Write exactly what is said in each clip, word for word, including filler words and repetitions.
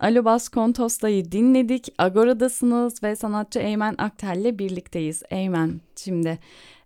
Alobas Kontos'ta'yı dinledik. Agora'dasınız ve sanatçı Eymen Aktel'le birlikteyiz. Eymen, şimdi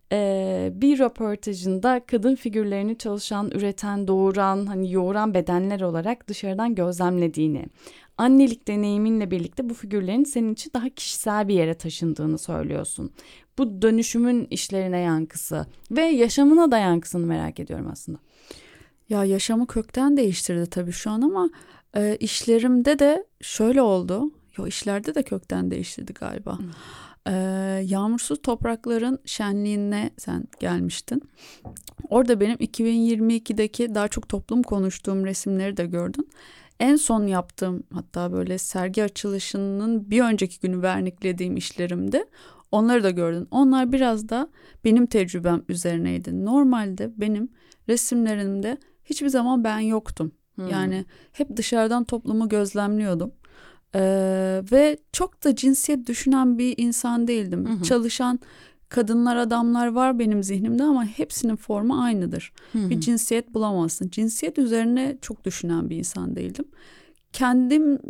e, bir röportajında kadın figürlerini çalışan, üreten, doğuran, hani yoğuran bedenler olarak dışarıdan gözlemlediğini, annelik deneyiminle birlikte bu figürlerin senin için daha kişisel bir yere taşındığını söylüyorsun. Bu dönüşümün işlerine yankısı ve yaşamına da yankısını merak ediyorum aslında. Ya yaşamı kökten değiştirdi tabii şu an ama e, işlerimde de şöyle oldu. Yo, işlerde de kökten değiştirdi galiba. Hmm. E, Yağmursuz Toprakların Şenliğine sen gelmiştin. Orada benim iki bin yirmi ikideki daha çok toplum konuştuğum resimleri de gördün. En son yaptığım, hatta böyle sergi açılışının bir önceki günü verniklediğim işlerimde onları da gördün. Onlar biraz da benim tecrübem üzerineydi. Normalde benim resimlerimde hiçbir zaman ben yoktum. Hmm. Yani hep dışarıdan toplumu gözlemliyordum. Ee, ve çok da cinsiyet düşünen bir insan değildim. Hmm. Çalışan kadınlar, adamlar var benim zihnimde ama hepsinin formu aynıdır. Hmm. Bir cinsiyet bulamazsın. Cinsiyet üzerine çok düşünen bir insan değildim. Kendim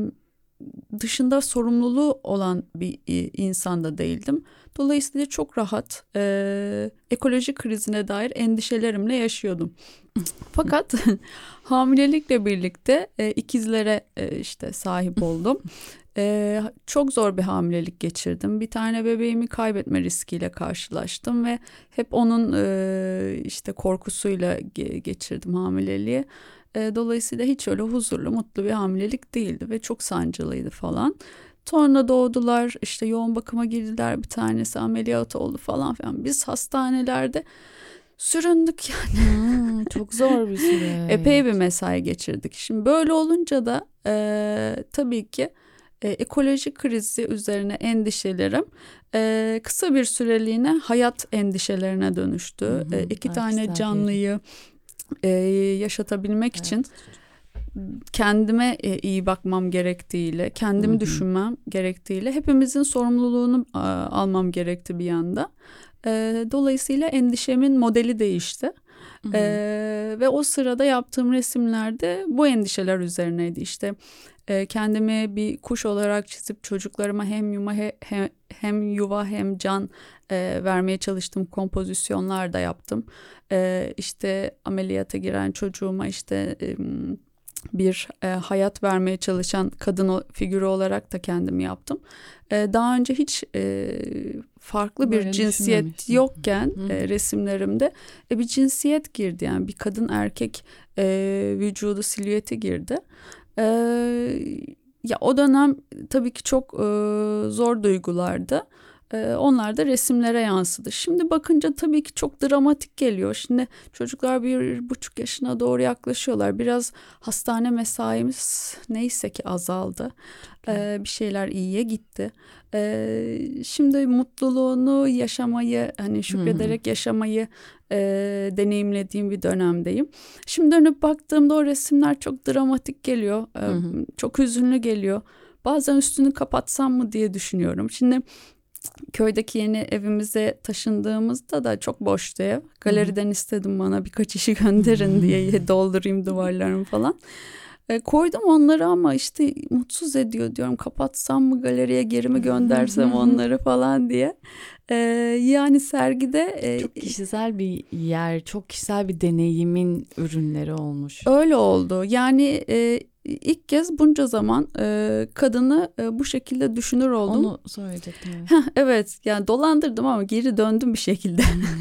dışında sorumluluğu olan bir insan da değildim. Dolayısıyla çok rahat e, ekoloji krizine dair endişelerimle yaşıyordum. Fakat hamilelikle birlikte e, ikizlere e, işte sahip oldum. E, çok zor bir hamilelik geçirdim. Bir tane bebeğimi kaybetme riskiyle karşılaştım ve hep onun e, işte korkusuyla ge- geçirdim hamileliği. E, dolayısıyla hiç öyle huzurlu, mutlu bir hamilelik değildi ve çok sancılıydı falan. Sonra doğdular, işte yoğun bakıma girdiler, bir tanesi ameliyat oldu falan filan. Biz hastanelerde süründük yani. Hmm, çok zor bir süreç. Epey bir mesai geçirdik. Şimdi böyle olunca da e, tabii ki e, ekoloji krizi üzerine endişelerim e, kısa bir süreliğine hayat endişelerine dönüştü. Hı hı, e, iki tane canlıyı e, yaşatabilmek evet. için kendime e, iyi bakmam gerektiğiyle, kendimi hı hı. düşünmem gerektiğiyle hepimizin sorumluluğunu a, almam gerekti bir yanda. E, dolayısıyla endişemin modeli değişti. Hı hı. E, ve o sırada yaptığım resimlerde bu endişeler üzerineydi. İşte e, kendimi bir kuş olarak çizip çocuklarıma hem yuva hem, hem yuva hem can e, vermeye çalıştım. Kompozisyonlar da yaptım. E, işte ameliyata giren çocuğuma işte e, bir e, hayat vermeye çalışan kadın o, figürü olarak da kendimi yaptım. E, daha önce hiç e, farklı böyle bir cinsiyet yokken e, resimlerimde e, bir cinsiyet girdi. Yani bir kadın erkek e, vücudu silüeti girdi. E, ya o dönem tabii ki çok e, zor duygulardı. Onlar da resimlere yansıdı. Şimdi bakınca tabii ki çok dramatik geliyor. Şimdi çocuklar bir buçuk yaşına doğru yaklaşıyorlar. Biraz hastane mesaimiz neyse ki azaldı. Ee, bir şeyler iyiye gitti. Ee, şimdi mutluluğunu yaşamayı, hani şükrederek yaşamayı e, deneyimlediğim bir dönemdeyim. Şimdi dönüp baktığımda o resimler çok dramatik geliyor. Ee, çok hüzünlü geliyor. Bazen üstünü kapatsam mı diye düşünüyorum. Şimdi köydeki yeni evimize taşındığımızda da çok boştu ev. Galeriden istedim bana birkaç işi gönderin diye doldurayım duvarlarımı falan. E, koydum onları ama işte mutsuz ediyor diyorum. Kapatsam mı galeriye, geri mi göndersem onları falan diye. E, yani sergide... E, çok kişisel bir yer, çok kişisel bir deneyimin ürünleri olmuş. Öyle oldu. Yani... E, İlk kez bunca zaman e, kadını e, bu şekilde düşünür oldum. Onu söyleyecektim. Evet. evet yani dolandırdım ama geri döndüm bir şekilde.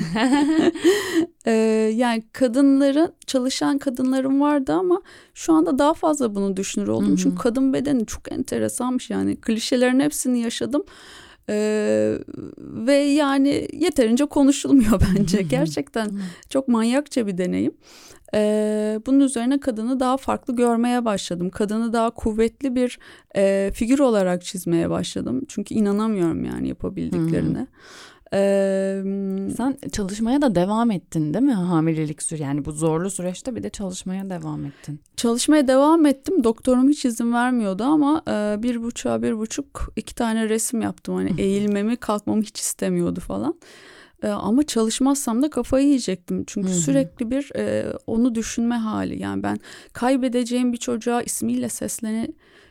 e, yani kadınların, çalışan kadınlarım vardı ama şu anda daha fazla bunu düşünür oldum. Hı hı. Çünkü kadın bedeni çok enteresanmış, yani klişelerin hepsini yaşadım. Ee, ve yani yeterince konuşulmuyor bence. Gerçekten çok manyakça bir deneyim. Ee, bunun üzerine kadını daha farklı görmeye başladım. Kadını daha kuvvetli bir e, figür olarak çizmeye başladım. Çünkü inanamıyorum yani yapabildiklerine. Ee, Sen çalışmaya da devam ettin değil mi? Hamilelik süreci, yani bu zorlu süreçte bir de çalışmaya devam ettin. Çalışmaya devam ettim. Doktorum hiç izin vermiyordu ama e, bir buçuğa bir buçuk iki tane resim yaptım. Hani eğilmemi, kalkmamı hiç istemiyordu falan. E, ama çalışmazsam da kafayı yiyecektim. Çünkü Hı-hı. sürekli bir e, onu düşünme hali. Yani ben kaybedeceğim bir çocuğa ismiyle seslene